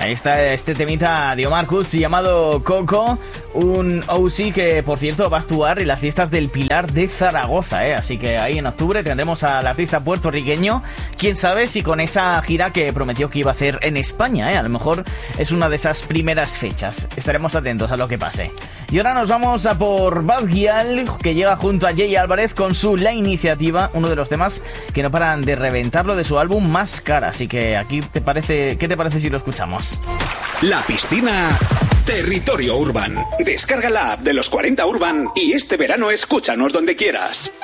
Ahí está este temita de Omar Coutts llamado Coco, un OC que, por cierto, va a actuar en las fiestas del Pilar de Zaragoza, así que ahí en octubre tendremos al artista puertorriqueño, quién sabe si con esa gira que prometió que iba a hacer en España, a lo mejor es una de esas primeras fechas, estaremos atentos a lo que pase. Y ahora nos vamos a por Bad Gyal, que llega junto a Jay Álvarez con su La Iniciativa, uno de los temas que no paran de reventarlo de su álbum Más Cara, así que aquí ¿qué te parece si lo escuchamos? La Piscina, Territorio Urban. Descarga la app de los 40 Urban y este verano escúchanos donde quieras.